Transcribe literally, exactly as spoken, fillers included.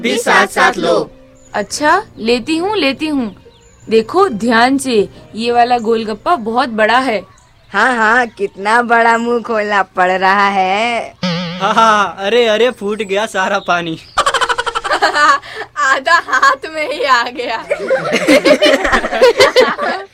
भी साथ साथ लो। अच्छा, लेती हूँ लेती हूँ। देखो ध्यान से, ये वाला गोलगप्पा बहुत बड़ा है। हाँ हाँ, कितना बड़ा मुंह खोलना पड़ रहा है। हाँ हाँ, अरे अरे फूट गया सारा पानी। आधा हाथ में ही आ गया।